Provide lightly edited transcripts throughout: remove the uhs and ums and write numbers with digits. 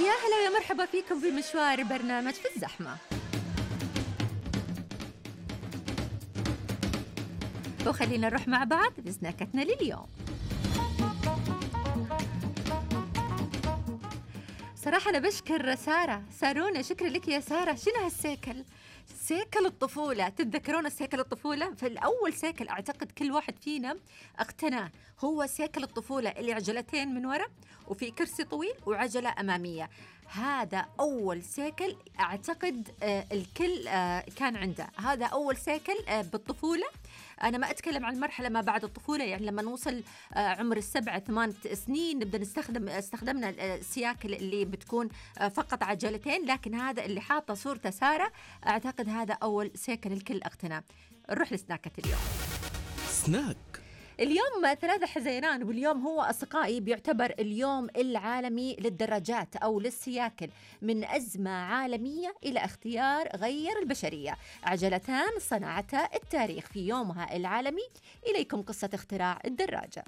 يا هلا ويا مرحبا فيكم في مشوار برنامج في الزحمة. وخلينا نروح مع بعض بسناكتنا لليوم. صراحة أنا بشكر سارونا، شكرا لك يا سارة. شنو هالسيكل؟ سيكل الطفولة، تتذكرون السيكل الطفولة؟ في الأول سيكل أعتقد كل واحد فينا اقتناه، هو سيكل الطفولة اللي عجلتين من وراء وفي كرسي طويل وعجلة أمامية. هذا أول سيكل أعتقد الكل كان عنده. هذا أول سيكل بالطفولة. أنا ما أتكلم عن المرحلة ما بعد الطفولة، يعني لما نوصل عمر 7-8 سنين نبدأ استخدمنا السياكل اللي بتكون فقط عجلتين، لكن هذا اللي حاطة صورته سارة أعتقد هذا أول سيكل الكل اقتناه. نروح لسناكة اليوم. سناك اليوم 3 حزيران، واليوم هو أصدقائي بيعتبر اليوم العالمي للدراجات أو للسياكل، من أزمة عالمية إلى اختيار غير البشرية. عجلتان صنعتها التاريخ في يومها العالمي. إليكم قصة اختراع الدراجة.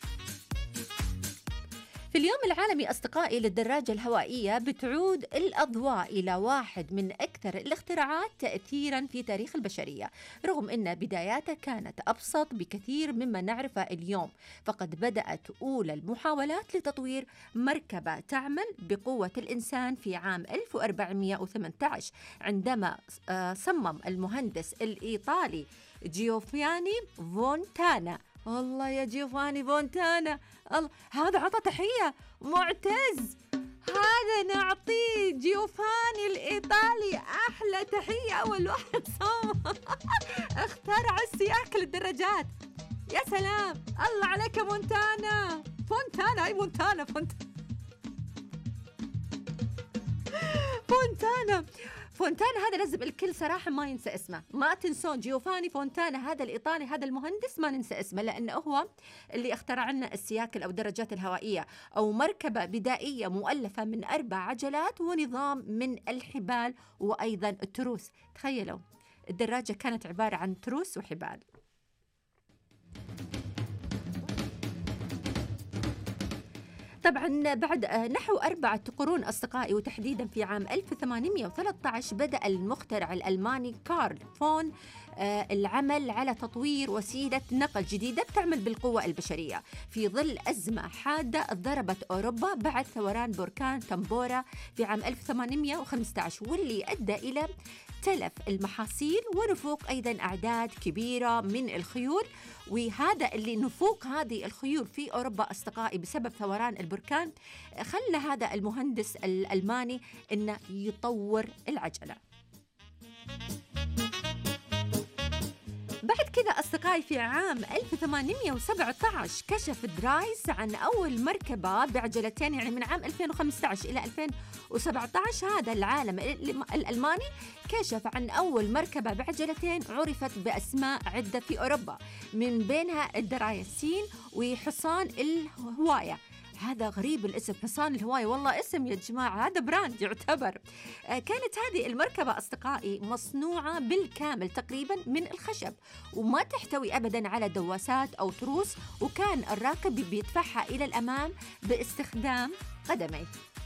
في اليوم العالمي أصدقائي للدراجة الهوائية بتعود الأضواء إلى واحد من أكثر الاختراعات تأثيراً في تاريخ البشرية، رغم أن بداياته كانت أبسط بكثير مما نعرفه اليوم. فقد بدأت أولى المحاولات لتطوير مركبة تعمل بقوة الإنسان في عام 1418 عندما صمم المهندس الإيطالي جيوفاني فونتانا. الله يا جيوفاني فونتانا، الله، هذا عطى تحية معتز، هذا نعطيه جيوفاني الإيطالي أحلى تحية. أول واحد صمم اخترع السياكل الدراجات. يا سلام، الله عليك يا فونتانا. فونتانا أي فونتانا فونتانا هذا لازم الكل صراحة ما ينسى اسمه. ما تنسون جيوفاني فونتانا، هذا الإيطالي، هذا المهندس، ما ننسى اسمه، لأنه هو اللي اخترع لنا السياكل أو الدراجات الهوائية، أو مركبة بدائية مؤلفة من 4 عجلات ونظام من الحبال وأيضا التروس. تخيلوا الدراجة كانت عبارة عن تروس وحبال. طبعا بعد نحو 4 قرون أصدقائي، وتحديدا في عام 1813 بدأ المخترع الألماني كارل فون العمل على تطوير وسيلة نقل جديدة تعمل بالقوة البشرية في ظل أزمة حادة ضربت أوروبا بعد ثوران بركان تمبورا في عام 1815، واللي أدى إلى تلف المحاصيل ونفوق أيضا أعداد كبيرة من الخيول. وهذا اللي نفوق هذه الخيول في أوروبا أصدقائي بسبب ثوران البركان خلى هذا المهندس الألماني إنه يطور العجلة. بعد كذا أصدقائي في عام 1817 كشف درايس عن أول مركبة بعجلتين، يعني من عام 2015 إلى 2017 هذا العالم الألماني كشف عن أول مركبة بعجلتين عرفت بأسماء عدة في أوروبا، من بينها الدرايسين وحصان الهواية. هذا غريب الاسم، حصان الهواية، والله اسم يا جماعة، هذا براند يعتبر. كانت هذه المركبة أصدقائي مصنوعة بالكامل تقريبا من الخشب، وما تحتوي أبدا على دواسات أو تروس، وكان الراكب بيدفعها إلى الأمام باستخدام قدميه.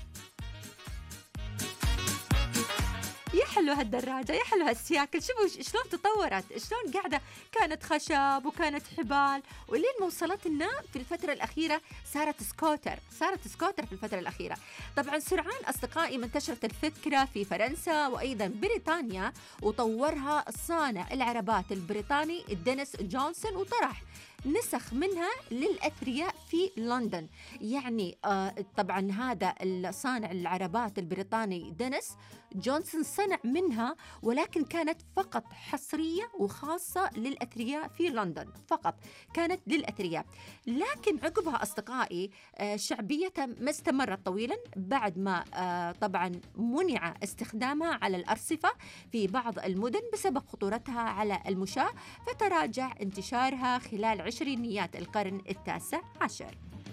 يا حلو هالدراجة، يا حلو هالسياكل، شوفوا شلون تطورت، شلون قاعدة كانت خشب وكانت حبال، ولين ما وصلت لنا في الفترة الأخيرة صارت سكوتر في الفترة الأخيرة. طبعا سرعان أصدقائي انتشرت الفكرة في فرنسا وأيضا بريطانيا، وطورها صانع العربات البريطاني دينيس جونسون، وطرح نسخ منها للأثرياء في لندن. يعني طبعا هذا الصانع العربات البريطاني دينيس جونسون صنع منها، ولكن كانت فقط حصرية وخاصة للأثرياء في لندن، فقط كانت للأثرياء. لكن عقبها أصدقائي شعبيتها ما استمرت طويلا، بعد ما طبعا منع استخدامها على الأرصفة في بعض المدن بسبب خطورتها على المشاة، فتراجع انتشارها خلال عشرينيات القرن 19.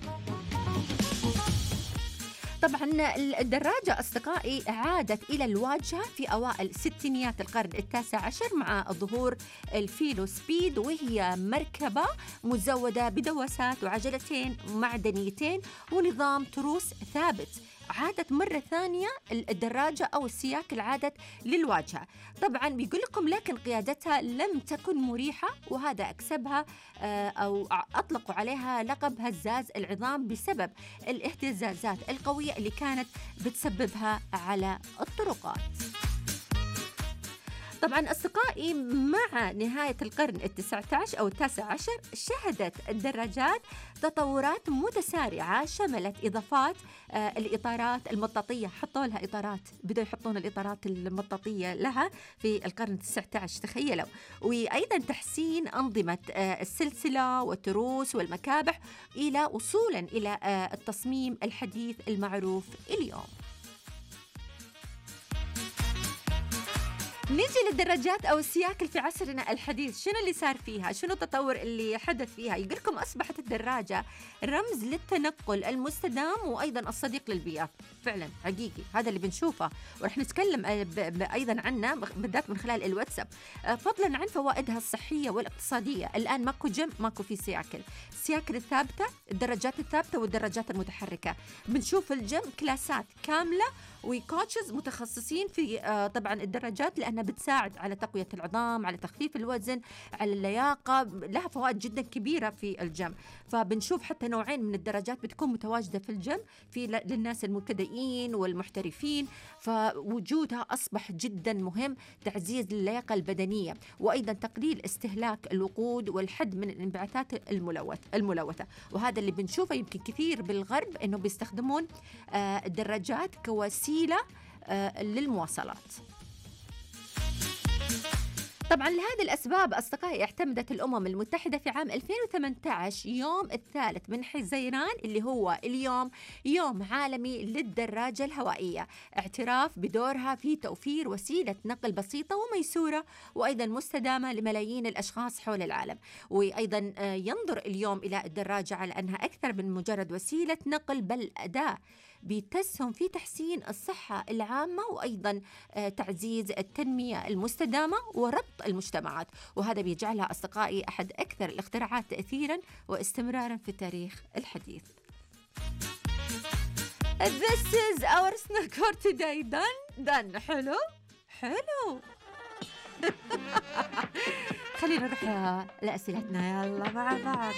طبعا الدراجة أصدقائي عادت إلى الواجهة في أوائل ستينيات القرن 19 مع ظهور الفيلو سبيد، وهي مركبة مزودة بدواسات وعجلتين معدنيتين ونظام تروس ثابت. عادت مرة ثانية الدراجة أو السياكل عادت للواجهة. طبعا بيقول لكم لكن قيادتها لم تكن مريحة، وهذا أكسبها أو أطلقوا عليها لقب هزاز العظام بسبب الاهتزازات القوية اللي كانت بتسببها على الطرقات. طبعا أصدقائي، مع نهاية القرن ال19 أو ال19 شهدت الدراجات تطورات متسارعة شملت إضافات الإطارات المطاطية. حطوا لها إطارات، بدأوا يحطون الإطارات المطاطية لها في القرن ال19، تخيلوا. وأيضا تحسين أنظمة السلسلة والتروس والمكابح إلى وصولا إلى التصميم الحديث المعروف اليوم. نيجي للدراجات أو السياكل في عصرنا الحديث، شنو اللي صار فيها؟ شنو التطور اللي حدث فيها؟ يقولكم أصبحت الدراجة رمز للتنقل المستدام وأيضا الصديق للبيئة. فعلا حقيقي هذا اللي بنشوفه، ورح نتكلم أيضا عنه بالذات من خلال الواتساب. فضلا عن فوائدها الصحية والاقتصادية. الآن ماكو جيم، ماكو في سياكل. السياكل الثابتة، الدراجات الثابتة والدراجات المتحركة. بنشوف الجيم كلاسات كاملة وكوتشز متخصصين في طبعا الدراجات، لأنها بتساعد على تقوية العظام، على تخفيف الوزن، على اللياقة، لها فوائد جدا كبيرة في الجيم. فبنشوف حتى نوعين من الدراجات بتكون متواجدة في الجيم، في للناس المبتدئين والمحترفين، فوجودها أصبح جدا مهم، تعزيز اللياقة البدنية، وأيضا تقليل استهلاك الوقود والحد من الانبعاثات الملوثة. وهذا اللي بنشوفه يمكن كثير بالغرب، إنه بيستخدمون الدراجات كوسيلة للمواصلات. طبعا لهذه الأسباب أصدقائي اعتمدت الأمم المتحدة في عام 2018 يوم 3 من حزيران، اللي هو اليوم، يوم عالمي للدراجة الهوائية، اعتراف بدورها في توفير وسيلة نقل بسيطة وميسورة وأيضا مستدامة لملايين الأشخاص حول العالم. وأيضا ينظر اليوم إلى الدراجة على أنها أكثر من مجرد وسيلة نقل، بل أداة بتسهم في تحسين الصحة العامة وأيضا تعزيز التنمية المستدامة وربط المجتمعات. وهذا بيجعلها أصدقائي أحد أكثر الاختراعات تأثيرا واستمرارا في التاريخ الحديث. This is our snack for today. done. حلو. خلينا نروح لأسئلتنا، يلا مع بعض.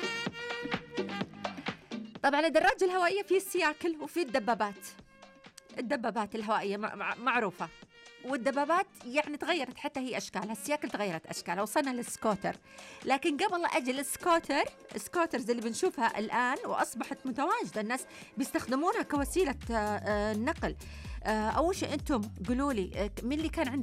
طبعا الدراجة الهوائية في السياكل وفي الدبابات الهوائية معروفة، والدبابات يعني تغيرت حتى هي أشكالها. السياكل تغيرت أشكالها، وصلنا للسكوتر. لكن قبل أجل السكوترز اللي بنشوفها الآن وأصبحت متواجدة، الناس بيستخدمونها كوسيلة نقل. أول شيء أنتم قولوا لي، مين اللي كان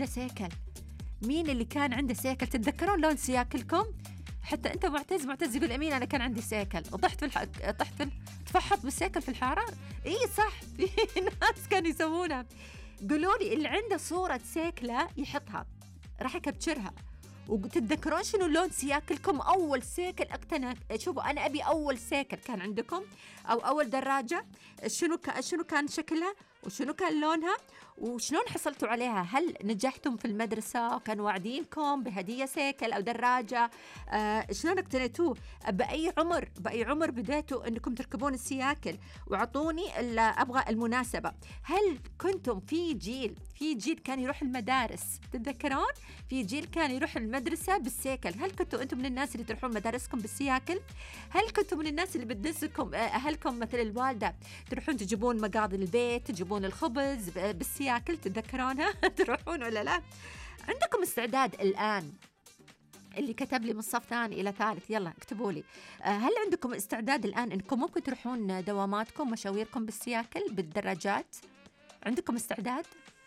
عنده سيكل؟ تتذكرون لون سياكلكم؟ حتى أنت معتز يقول أمين أنا كان عندي سيكل وطحت تفحط بالسيكل في الحارة. إيه صح، في ناس كانوا يسوونها. قولوا لي اللي عنده صورة سيكلة يحطها، راح أكبتشرها. وتتذكرون شنو لون سياكلكم؟ أول سيكل شوفوا أنا أبي أول سيكل كان عندكم، أو أول دراجة، شنو كان شكلها وشنو كان لونها وشلون حصلتوا عليها؟ هل نجحتم في المدرسة وكانوا واعدينكم بهدية سيكل أو دراجة؟ شلون اقتنيتوه؟ بأي عمر بدأتوا أنكم تركبون السياكل؟ وعطوني أبغى المناسبة. هل كنتم في جيل كان يروح المدارس؟ تتذكرون في جيل كان يروح المدرسة بالسيكل؟ هل كنتوا أنتم من الناس اللي تروحون مدارسكم بالسياكل؟ هل كنتم من الناس اللي بتدزكم أهلكم مثل الوالدة تروحون تجيبون مقاضي البيت، تجيبون الخبز بالسياكل؟ تتذكرونها؟ تروحون ولا لا؟ عندكم استعداد الآن؟ اللي كتب لي من صف ثاني إلى ثالث يلا اكتبوا لي، هل عندكم استعداد الآن إنكم ممكن تروحون دواماتكم مشاويركم بالسياكل بالدراجات؟ عندكم استعداد؟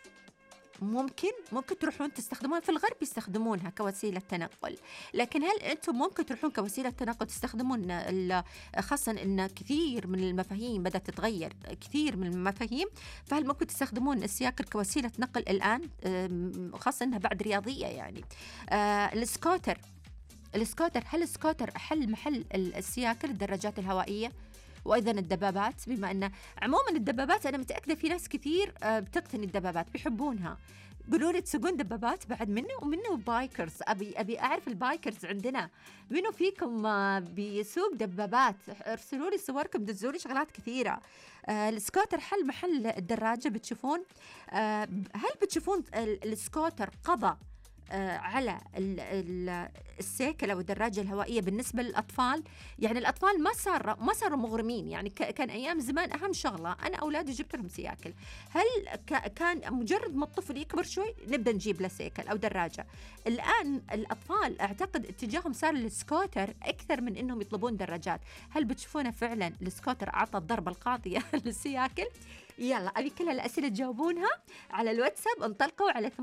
ممكن تروحون تستخدمون. في الغرب يستخدمونها كوسيلة تنقل، لكن هل أنتم ممكن تروحون كوسيلة تنقل تستخدمون خاصة أن كثير من المفاهيم بدأت تتغير، فهل ممكن تستخدمون السياكل كوسيلة نقل الآن، خاصة أنها بعد رياضية يعني؟ السكوتر، هل السكوتر حل محل السياكل الدراجات الهوائية؟ وأيضا الدبابات، بما أن عموما الدبابات أنا متأكدة في ناس كثير بتقتني الدبابات بيحبونها. قولوا لي تسوقون دبابات بعد ومنه بايكرز. أبي أعرف البايكرز عندنا منو فيكم بيسوق دبابات؟ ارسلوا لي صوركم، دزوا لي شغلات كثيرة. السكوتر حل محل الدراجة بتشوفون. هل بتشوفون السكوتر قضى على السيكل أو الدراجة الهوائية بالنسبة للأطفال؟ يعني الأطفال ما صاروا مغرمين. يعني كان أيام زمان أهم شغلة أنا أولادي جبت لهم سياكل. هل كان مجرد ما الطفل يكبر شوي نبدأ نجيب له سيكل أو دراجة؟ الآن الأطفال أعتقد اتجاههم صار للسكوتر أكثر من إنهم يطلبون دراجات. هل بتشوفونه فعلا السكوتر أعطى الضربة القاضية للسياكل؟ يلا أبي كل الأسئلة تجاوبونها على الواتساب. انطلقوا على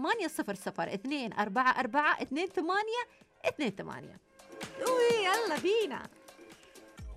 800-244-2828. يلا بينا.